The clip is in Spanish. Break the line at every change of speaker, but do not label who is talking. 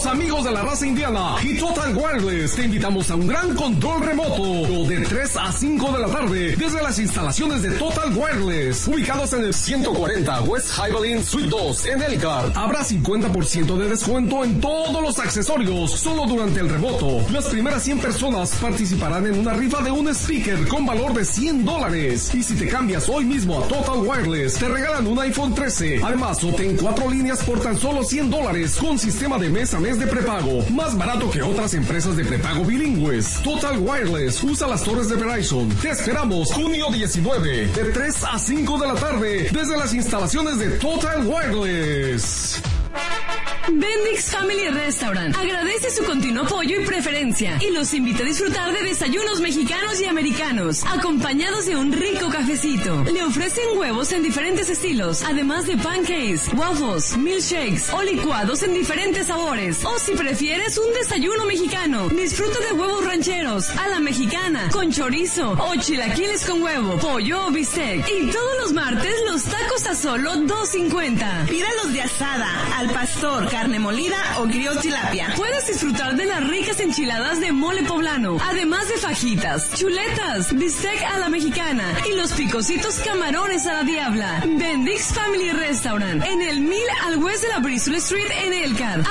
Los amigos de la raza indiana y Total Wireless te invitamos a un gran control remoto de 3 a 5 de la tarde desde las instalaciones de Total Wireless, ubicados en el 140 West Highland Suite 2 en Elkhart. Habrá 50% de descuento en todos los accesorios solo durante el remoto. Las primeras 100 personas participarán en una rifa de un speaker con valor de $100. Y si te cambias hoy mismo a Total Wireless, te regalan un iPhone 13. Además, obtén 4 líneas por tan solo $100 con sistema de mes a mes de prepago, más barato que otras empresas de prepago bilingües. Total Wireless usa las torres de Verizon. Te esperamos junio 19 de 3 a 5 de la tarde desde las instalaciones de Total Wireless.
Bendix Family Restaurant agradece su continuo apoyo y preferencia y los invita a disfrutar de desayunos mexicanos y americanos acompañados de un rico cafecito. Le ofrecen huevos en diferentes estilos, además de pancakes, waffles, milkshakes o licuados en diferentes sabores. O si prefieres un desayuno mexicano, disfruta de huevos rancheros a la mexicana con chorizo o chilaquiles con huevo, pollo o bistec. Y todos los martes los tacos a solo $2.50.
Pídalos de asada, al pastor, carne molida o grill tilapia.
Puedes disfrutar de las ricas enchiladas de mole poblano, además de fajitas, chuletas, bistec a la mexicana y los picositos camarones a la diabla. Bendix Family Restaurant en el 1000 al West de la Bristol Street en Elkhart,